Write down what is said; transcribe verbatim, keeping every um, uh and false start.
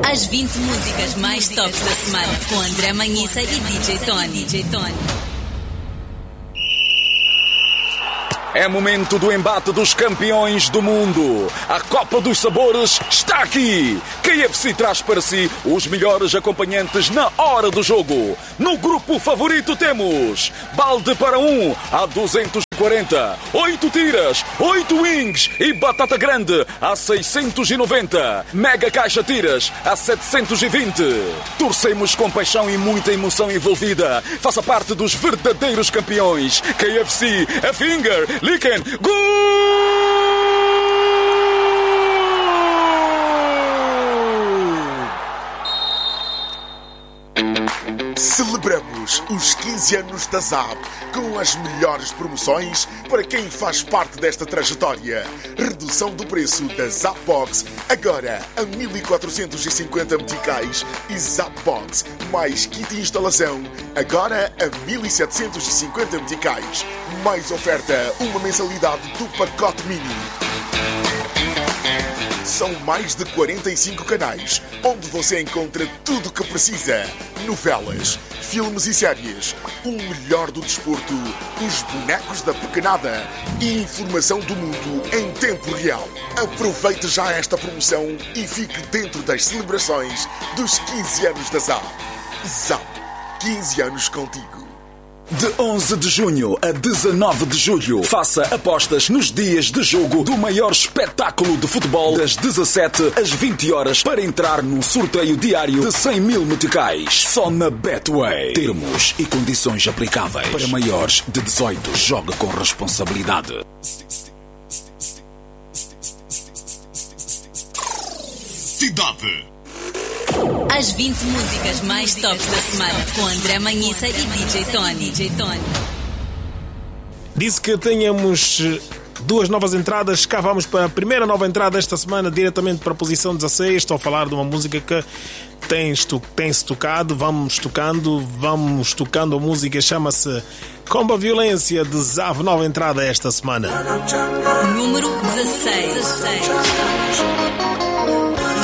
As vinte músicas mais tops da semana com André Manhissa e D J Tony. D J Tony. É momento do embate dos campeões do mundo. A Copa dos Sabores está aqui. K F C traz para si os melhores acompanhantes na hora do jogo. No grupo favorito temos balde para um a duzentos e quarenta, oito tiras, oito wings e batata grande a seiscentos e noventa, mega caixa tiras a setecentos e vinte. Torcemos com paixão e muita emoção envolvida. Faça parte dos verdadeiros campeões. K F C, a finger, Licken, gol! Celebramos os quinze anos da Zap com as melhores promoções para quem faz parte desta trajetória. Redução do preço da Zapbox agora a mil quatrocentos e cinquenta meticais e Zapbox mais kit de instalação agora a mil setecentos e cinquenta meticais. Mais oferta, uma mensalidade do pacote mini. São mais de quarenta e cinco canais, onde você encontra tudo o que precisa. Novelas, filmes e séries, o melhor do desporto, os bonecos da pequenada e informação do mundo em tempo real. Aproveite já esta promoção e fique dentro das celebrações dos quinze anos da Zap. Zap, quinze anos contigo. De onze de junho a dezenove de julho, faça apostas nos dias de jogo do maior espetáculo de futebol das dezassete às vinte horas para entrar num sorteio diário de cem mil meticais. Só na Betway. Termos e condições aplicáveis. Para maiores de dezoito, joga com responsabilidade. Cidade. As vinte músicas mais tops da semana com André Manhissa e D J Tony. D J Tony. Disse que tenhamos duas novas entradas. Cá vamos para a primeira nova entrada esta semana, diretamente para a posição dezasseis. Estou a falar de uma música que tem-se tem tocado, vamos tocando, vamos tocando. A música chama-se Comba Violência de Zav, nova entrada esta semana. Número dezasseis.